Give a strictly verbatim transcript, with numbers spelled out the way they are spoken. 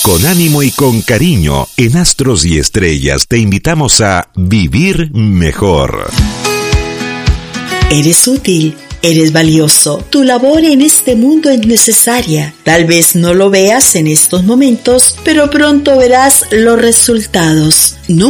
Con ánimo y con cariño, en Astros y Estrellas te invitamos a vivir mejor. Eres útil, eres valioso. Tu labor en este mundo es necesaria. Tal vez no lo veas en estos momentos, pero pronto verás los resultados. No